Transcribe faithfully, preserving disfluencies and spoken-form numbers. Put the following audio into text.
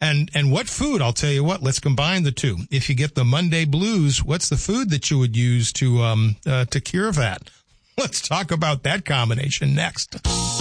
And and what food? I'll tell you what. Let's combine the two. If you get the Monday blues, what's the food that you would use to um uh, to cure that? Let's talk about that combination next.